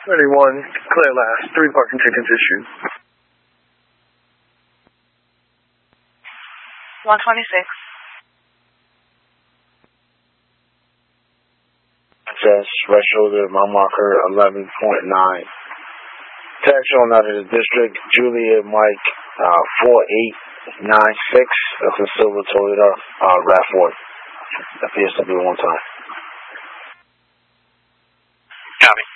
31, clear last. 3 parking tickets issued. 126. Access, right shoulder, mile marker 11.9. Tag showing out of the district, Julia Mike 4896. That's a silver Toyota RAV4. Appears to be one time. Copy.